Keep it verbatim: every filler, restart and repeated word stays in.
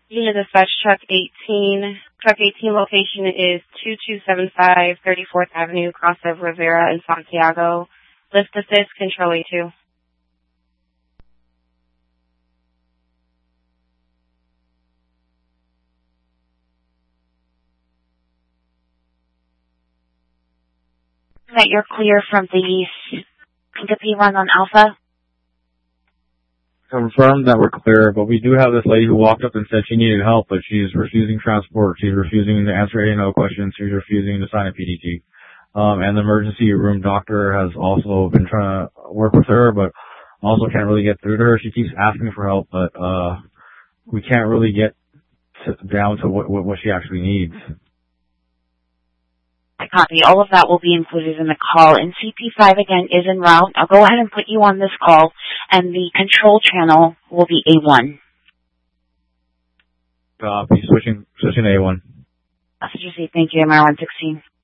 Unit Dispatch Truck eighteen. Truck eighteen location is two two seven five thirty-fourth Avenue, cross of Rivera in Santiago. Lift assist, control A two. That you're clear from the syncope run on Alpha. Confirmed that we're clear, but we do have this lady who walked up and said she needed help, but she's refusing transport. She's refusing to answer A and O questions. She's refusing to sign a P D T. Um, and the emergency room doctor has also been trying to work with her, but also can't really get through to her. She keeps asking for help, but uh, we can't really get to, down to what, what what she actually needs. I copy. All of that will be included in the call. And C P five, again, is en route. I'll go ahead and put you on this call, and the control channel will be A one. Copy. Switching, switching to A one. Message received. Thank you, M R one sixteen.